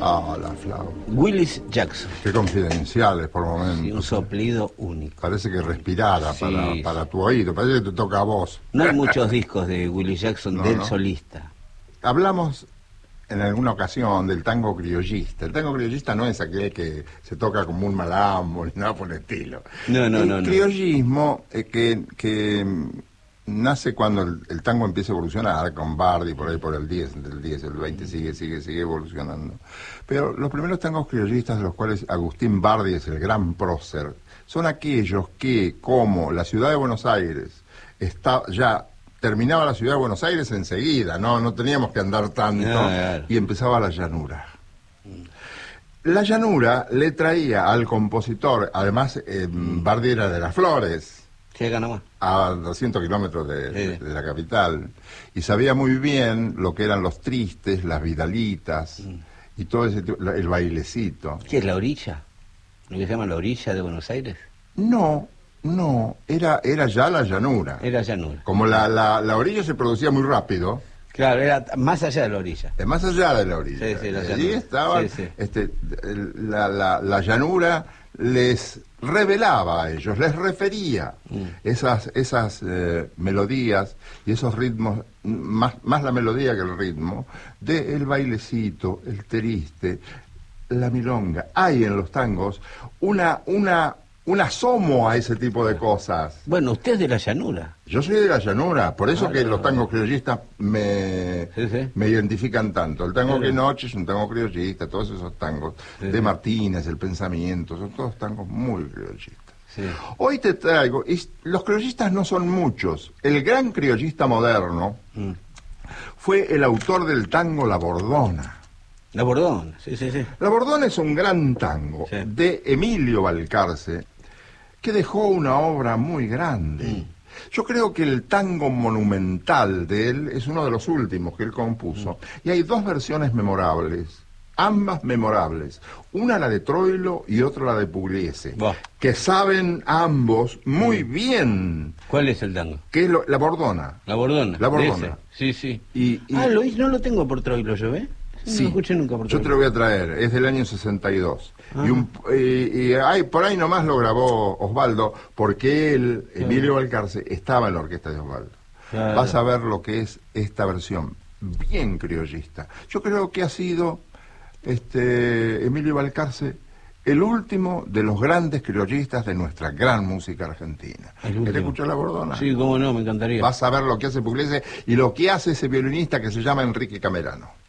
Ah, la flauta. Willis Jackson. Qué confidenciales por momentos. Sí, un soplido único. Parece que respirara Sí, para tu oído, parece que te toca a vos. No hay muchos discos de Willis Jackson del solista. Hablamos en alguna ocasión del tango criollista. El tango criollista no es aquel que se toca como un malambo ni nada por el estilo. El criollismo que nace cuando el tango empieza a evolucionar, con Bardi por ahí por el 10, del 10, el 20 sigue evolucionando. Pero los primeros tangos criollistas, de los cuales Agustín Bardi es el gran prócer, son aquellos que, como la ciudad de Buenos Aires está ya terminaba la ciudad de Buenos Aires enseguida, no teníamos que andar tanto, y empezaba la llanura. La llanura le traía al compositor, además Bardi era de Las Flores, a 200 kilómetros de la capital, y sabía muy bien lo que eran los tristes, las vidalitas, y todo ese tipo, el bailecito. ¿Qué es la orilla? ¿Lo que se llama la orilla de Buenos Aires? No, era ya la llanura. Era llanura. Como la orilla se producía muy rápido. Claro, era más allá de la orilla. Más allá de la orilla. Sí, la llanura. Allí estaba, la llanura les revelaba a ellos, les refería esas melodías y esos ritmos, más la melodía que el ritmo, del bailecito, el triste, la milonga. Hay en los tangos un asomo a ese tipo de cosas. Bueno, usted es de la llanura. Yo soy de la llanura, por eso que los tangos criollistas me identifican tanto. El tango que noche es un tango criollista, todos esos tangos de Martínez, El Pensamiento, son todos tangos muy criollistas. Hoy te traigo, y los criollistas no son muchos. El gran criollista moderno fue el autor del tango La Bordona. La Bordona, sí. La Bordona es un gran tango de Emilio Balcarce, que dejó una obra muy grande. Yo creo que el tango monumental de él es uno de los últimos que él compuso. Y hay dos versiones memorables, ambas memorables. Una la de Troilo y otra la de Pugliese, que saben ambos muy bien. ¿Cuál es el tango? Que es la Bordona. La Bordona. La Bordona. Sí. No lo tengo por Troilo yo, ¿eh? Sí, no lo escuché nunca por yo te lo voy a traer, es del año 62. Y por ahí nomás lo grabó Osvaldo, porque él, Emilio Balcarce, estaba en la orquesta de Osvaldo. Vas a ver lo que es esta versión, bien criollista. Yo creo que ha sido Emilio Balcarce el último de los grandes criollistas de nuestra gran música argentina. ¿Querés escuchar La Bordona? Sí, cómo no, me encantaría. Vas a ver lo que hace Pugliese y lo que hace ese violinista que se llama Enrique Camerano.